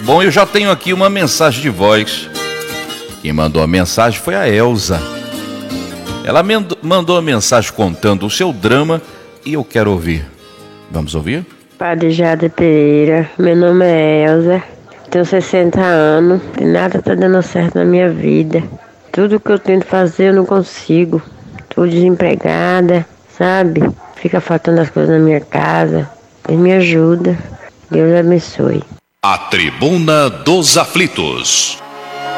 Bom, eu já tenho aqui uma mensagem de voz. Quem mandou a mensagem foi a Elza. Ela mandou a mensagem contando o seu drama e eu quero ouvir. Vamos ouvir? Padre Jade Pereira, meu nome é Elza, tenho 60 anos e nada tá dando certo na minha vida. Tudo que eu tento fazer eu não consigo. Tô desempregada, sabe? Fica faltando as coisas na minha casa. Deus me ajuda. Deus abençoe. A Tribuna dos Aflitos.